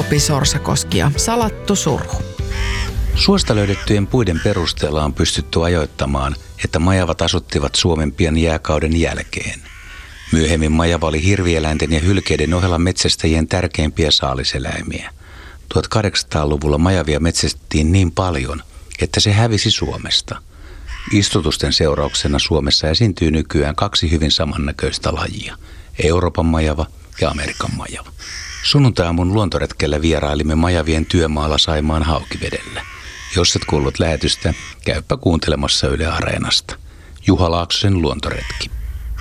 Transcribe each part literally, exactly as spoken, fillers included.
Topi Sorsakoski ja Salattu surhu. Suosta löydettyjen puiden perusteella on pystytty ajoittamaan, että majavat asuttivat Suomen pian jääkauden jälkeen. Myöhemmin majava oli hirvieläinten ja hylkeiden ohella metsästäjien tärkeimpiä saaliseläimiä. tuhatkahdeksansataaluvulla majavia metsästettiin niin paljon, että se hävisi Suomesta. Istutusten seurauksena Suomessa esiintyy nykyään kaksi hyvin samannäköistä lajia, Euroopan majava ja Amerikan majava. Sunnuntai-aamun luontoretkellä vierailimme majavien työmaalla Saimaan Haukivedellä. Jos et kuullut lähetystä, käypä kuuntelemassa Yle Areenasta. Juha Laaksosen luontoretki.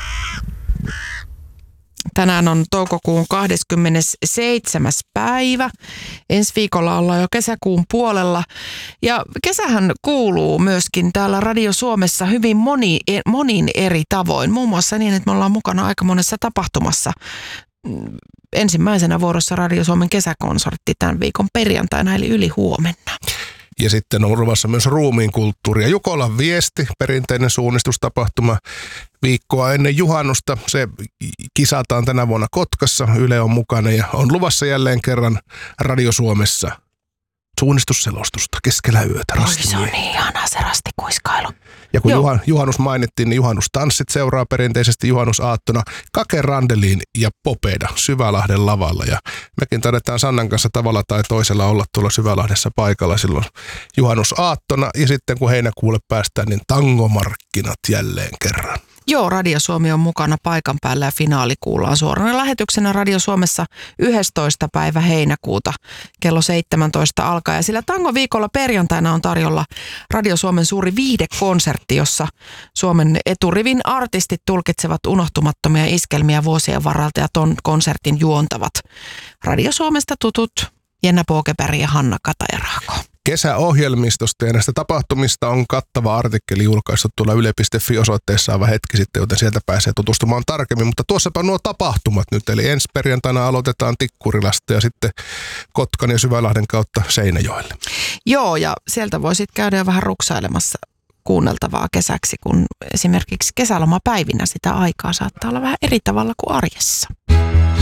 Tänään on toukokuun kahdeskymmenesseitsemäs päivä. Ensi viikolla ollaan jo kesäkuun puolella. Ja kesähän kuuluu myöskin täällä Radio Suomessa hyvin moni, monin eri tavoin. Muun muassa niin, että me ollaan mukana aika monessa tapahtumassa. Ensimmäisenä vuorossa Radio Suomen kesäkonsertti tämän viikon perjantaina eli yli huomenna. Ja sitten on luvassa myös ruumiin kulttuuria. Jukolan viesti, perinteinen suunnistustapahtuma viikkoa ennen juhannusta. Se kisataan tänä vuonna Kotkassa. Yle on mukana ja on luvassa jälleen kerran Radio Suomessa suunnistusselostusta keskellä yötä. Oi, se on niin ihanaa se rastikuiskailu. Ja kun Juha, juhannus mainittiin, niin juhannustanssit seuraa perinteisesti juhannusaattona Kake Randelin ja Popeda Syvälahden lavalla. Ja mekin taidetaan Sannan kanssa tavalla tai toisella olla tuolla Syvälahdessa paikalla silloin juhannusaattona. Ja sitten kun heinäkuulle päästään, niin tangomarkkinat jälleen kerran. Joo, Radio Suomi on mukana paikan päällä ja finaali kuullaan suorana lähetyksenä Radio Suomessa yhdestoista päivä heinäkuuta kello seitsemäntoista alkaa. Ja sillä tangoviikolla perjantaina on tarjolla Radio Suomen suuri viihdekonsertti, jossa Suomen eturivin artistit tulkitsevat unohtumattomia iskelmiä vuosien varalta ja ton konsertin juontavat Radio Suomesta tutut Jenna Påkeberg ja Hanna Katajaraako. Kesäohjelmistosta ja näistä tapahtumista on kattava artikkeli julkaistu tuolla yle piste fi-osoitteessa aivan hetki sitten, joten sieltä pääsee tutustumaan tarkemmin. Mutta tuossapa nuo tapahtumat nyt, eli ensi perjantaina aloitetaan Tikkurilasta ja sitten Kotkan ja Syvälahden kautta Seinäjoelle. Joo, ja sieltä voi sitten käydä jo vähän ruksailemassa kuunneltavaa kesäksi, kun esimerkiksi kesälomapäivinä sitä aikaa saattaa olla vähän eri tavalla kuin arjessa.